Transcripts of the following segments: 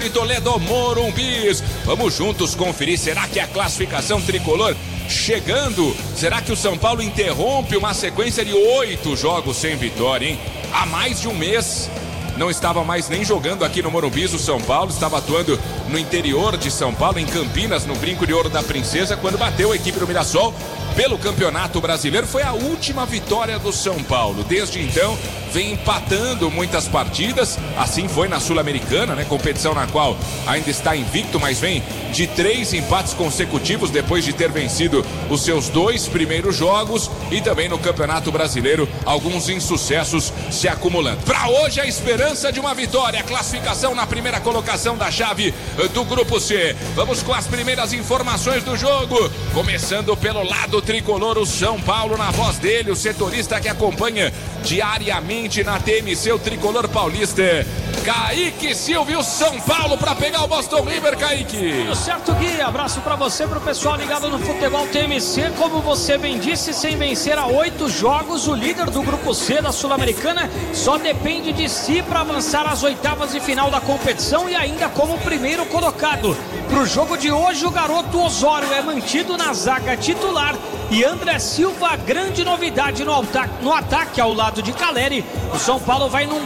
Toledo, Morumbis. Vamos juntos conferir, será que a classificação tricolor chegando? Será que o São Paulo interrompe uma sequência de 8 jogos sem vitória, hein? Há mais de um mês não estava mais nem jogando aqui no Morumbi. O São Paulo estava atuando no interior de São Paulo, em Campinas, no Brinco de Ouro da Princesa, quando bateu a equipe do Mirassol pelo Campeonato Brasileiro. Foi a última vitória do São Paulo. Desde então vem empatando muitas partidas, assim foi na Sul-Americana, né? Competição na qual ainda está invicto, mas vem de 3 empates consecutivos depois de ter vencido os seus 2 primeiros jogos, e também no Campeonato Brasileiro alguns insucessos se acumulando. Para hoje a esperança de uma vitória, a classificação na primeira colocação da chave do Grupo C. Vamos com as primeiras informações do jogo, começando pelo lado tricolor, o São Paulo, na voz dele, o setorista que acompanha diariamente na TMC, o tricolor paulista, Kaique Silva, o São Paulo para pegar o Boston River. Kaique. Tudo certo, Gui? Abraço para você, pro pessoal ligado no Futebol TMC. Como você bem disse, sem vencer há 8 jogos, o líder do Grupo C da Sul-Americana só depende de si para avançar às oitavas de final da competição e ainda como primeiro colocado. Pro jogo de hoje, o garoto Osório é mantido na zaga titular e André Silva, grande novidade no ataque ao lado de Caleri. O São Paulo vai num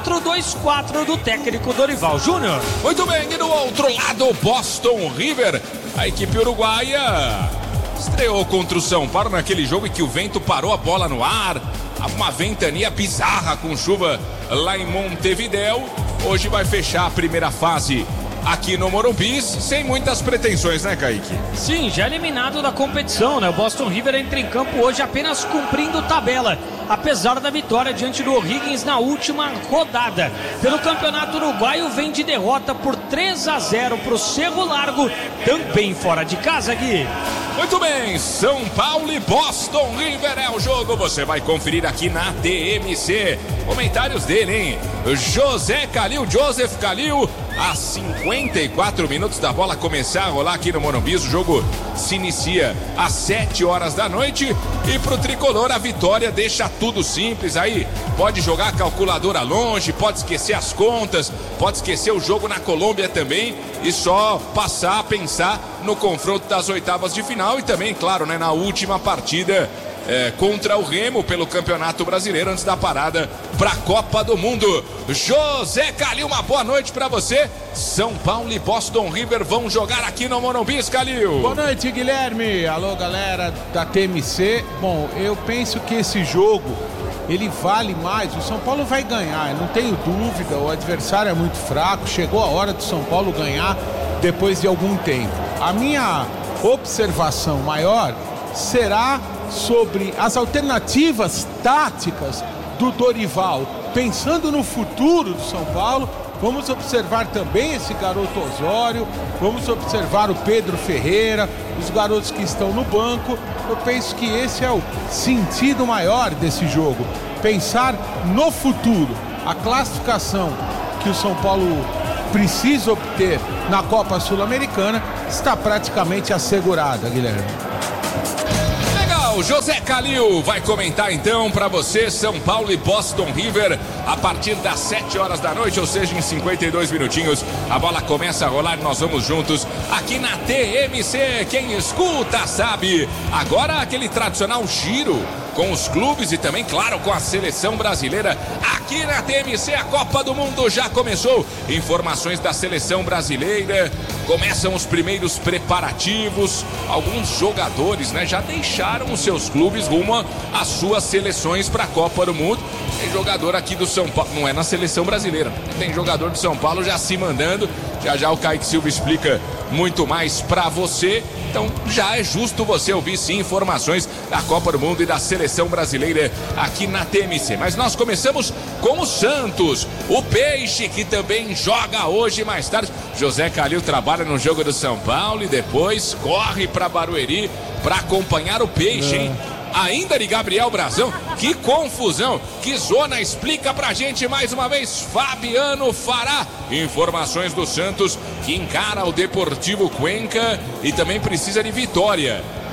4-2-4 do técnico Dorival Júnior. Muito bem, e do outro lado, o Boston River, a equipe uruguaia estreou contra o São Paulo naquele jogo em que o vento parou a bola no ar, uma ventania bizarra com chuva lá em Montevidéu. Hoje vai fechar a primeira fase aqui no Morumbi, sem muitas pretensões, né, Kaique? Sim, já eliminado da competição, né? O Boston River entra em campo hoje apenas cumprindo tabela, apesar da vitória diante do O'Higgins na última rodada. Pelo Campeonato Uruguaio, vem de derrota por 3-0 para o Cerro Largo, também fora de casa, Gui. Muito bem, São Paulo e Boston River é o jogo, você vai conferir aqui na TMC. Comentários dele, hein? Joseph Calil, a 54 minutos da bola começar a rolar aqui no Morumbi. O jogo se inicia às 7 horas da noite e pro tricolor a vitória deixa tudo simples. Aí pode jogar a calculadora longe, pode esquecer as contas, pode esquecer o jogo na Colômbia também e só passar a pensar no confronto das oitavas de final e também, claro, né, na última partida contra o Remo pelo Campeonato Brasileiro antes da parada para a Copa do Mundo. José Calil, uma boa noite para você. São Paulo e Boston River vão jogar aqui no Morumbi, Calil. Boa noite, Guilherme. Alô, galera da TMC. Bom, eu penso que esse jogo ele vale mais. O São Paulo vai ganhar, não tenho dúvida. O adversário é muito fraco. Chegou a hora do São Paulo ganhar depois de algum tempo. A minha observação maior será sobre as alternativas táticas do Dorival, pensando no futuro do São Paulo. Vamos observar também esse garoto Osório, vamos observar o Pedro Ferreira, os garotos que estão no banco. Eu penso que esse é o sentido maior desse jogo, pensar no futuro. A classificação que o São Paulo precisa obter na Copa Sul-Americana está praticamente assegurada, Guilherme. O José Calil vai comentar então para você São Paulo e Boston River a partir das 7 horas da noite, ou seja, em 52 minutinhos a bola começa a rolar e nós vamos juntos aqui na TMC. Quem escuta sabe. Agora aquele tradicional giro com os clubes e também, claro, com a seleção brasileira aqui na TMC. A Copa do Mundo já começou. Informações da seleção brasileira. Começam os primeiros preparativos. Alguns jogadores, né, já deixaram os seus clubes rumo às suas seleções para a Copa do Mundo. Tem jogador aqui do São Paulo, não é na seleção brasileira, tem jogador do São Paulo já se mandando. Já o Kaique Silva explica muito mais para você. Então já é justo você ouvir sim informações da Copa do Mundo e da seleção brasileira aqui na TMC. Mas nós começamos com o Santos, o Peixe, que também joga hoje mais tarde. José Calil trabalha no jogo do São Paulo e depois corre para Barueri para acompanhar o Peixe, hein? Ainda de Gabriel Brazão, que confusão, que zona, explica pra gente mais uma vez Fabiano Fará. Informações do Santos, que encara o Deportivo Cuenca e também precisa de vitória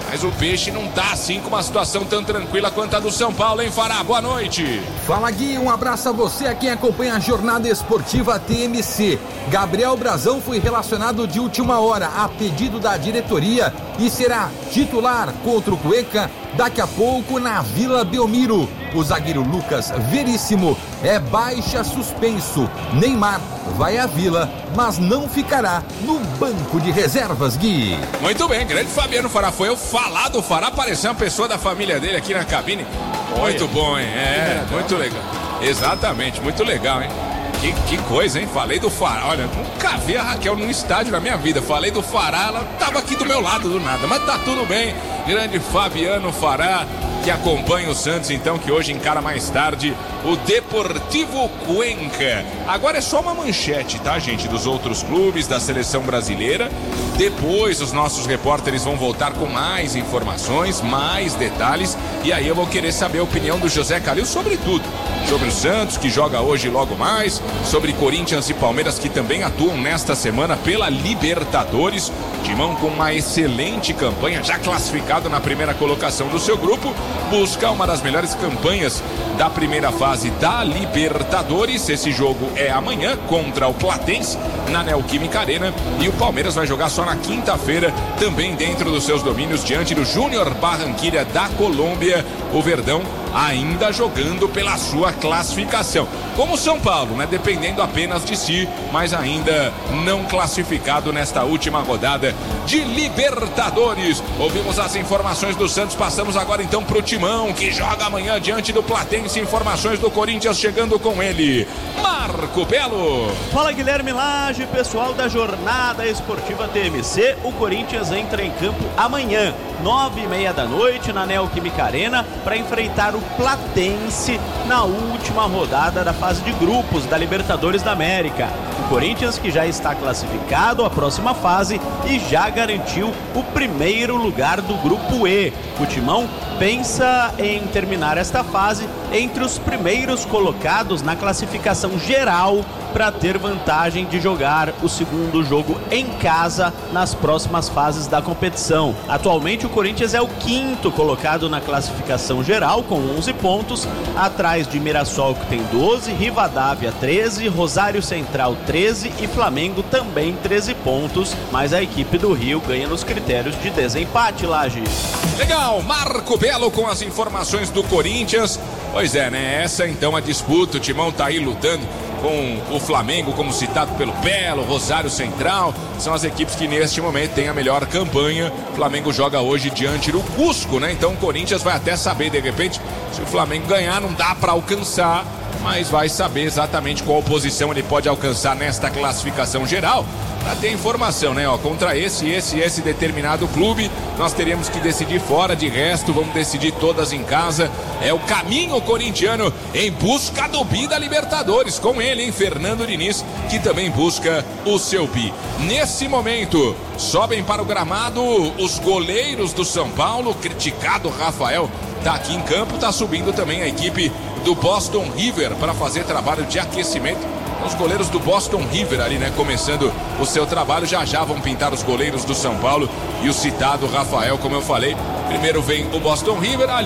Mas o Peixe não tá assim com uma situação tão tranquila quanto a do São Paulo, hein, Fará? Boa noite. Fala, Gui, um abraço a você, a quem acompanha a jornada esportiva TMC. Gabriel Brazão foi relacionado de última hora a pedido da diretoria e será titular contra o Cuenca daqui a pouco na Vila Belmiro. O zagueiro Lucas Veríssimo é baixa suspenso. Neymar vai à Vila, mas não ficará no banco de reservas, Gui. Muito bem, grande Fabiano Fará. Foi eu falar do Fará, apareceu uma pessoa da família dele aqui na cabine. Muito bom, hein? Muito legal. Exatamente, muito legal, hein? Que coisa, hein? Falei do Fará. Olha, nunca vi a Raquel num estádio na minha vida. Falei do Fará, ela tava aqui do meu lado do nada. Mas tá tudo bem. Grande Fabiano Fará, que acompanha o Santos, então, que hoje encara mais tarde o Deportivo Cuenca. Agora é só uma manchete, tá, gente? Dos outros clubes, da seleção brasileira. Depois os nossos repórteres vão voltar com mais informações, mais detalhes. E aí eu vou querer saber a opinião do José Calil sobre tudo. Sobre o Santos, que joga hoje logo mais. Sobre Corinthians e Palmeiras, que também atuam nesta semana pela Libertadores. Timão com uma excelente campanha, já classificado na primeira colocação do seu grupo. Busca uma das melhores campanhas da primeira fase da Libertadores. Esse jogo é amanhã contra o Platense na Neoquímica Arena. E o Palmeiras vai jogar só na quinta-feira, também dentro dos seus domínios, diante do Júnior Barranquilla da Colômbia. O Verdão ainda jogando pela sua classificação. Como o São Paulo, né? Dependendo apenas de si, mas ainda não classificado nesta última rodada de Libertadores. Ouvimos as informações do Santos, passamos agora então pro Timão, que joga amanhã diante do Platense. Informações do Corinthians chegando com ele, Marco Belo. Fala, Guilherme Lage, pessoal da jornada esportiva TMC. O Corinthians entra em campo amanhã, 9h30 da noite, na Neoquímica Arena, para enfrentar o Platense na última rodada da fase de grupos da Libertadores da América. O Corinthians, que já está classificado à próxima fase e já garantiu o primeiro lugar do grupo E. O Timão pensa em terminar esta fase entre os primeiros colocados na classificação geral, para ter vantagem de jogar o segundo jogo em casa nas próximas fases da competição. Atualmente o Corinthians é o quinto colocado na classificação geral com 11 pontos, atrás de Mirassol, que tem 12, Rivadavia 13, Rosário Central 13 e Flamengo também 13 pontos, mas a equipe do Rio ganha nos critérios de desempate, Laje. Legal, Marco Belo com as informações do Corinthians. Pois é, né? Essa então a disputa, o Timão tá aí lutando com o Flamengo, como citado pelo Belo, Rosário Central, são as equipes que neste momento têm a melhor campanha. O Flamengo joga hoje diante do Cusco, né? Então o Corinthians vai até saber, de repente, se o Flamengo ganhar não dá para alcançar, mas vai saber exatamente qual posição ele pode alcançar nesta classificação geral. Pra ter informação, né? Ó, contra esse determinado clube, nós teríamos que decidir fora, de resto, vamos decidir todas em casa. É o caminho corintiano em busca do bi da Libertadores. Com ele, hein? Fernando Diniz, que também busca o seu bi. Nesse momento, sobem para o gramado os goleiros do São Paulo. Criticado Rafael tá aqui em campo, tá subindo também a equipe do Boston River para fazer trabalho de aquecimento. Os goleiros do Boston River ali, né, começando o seu trabalho. Já vão pintar os goleiros do São Paulo e o citado Rafael, como eu falei. Primeiro vem o Boston River, ali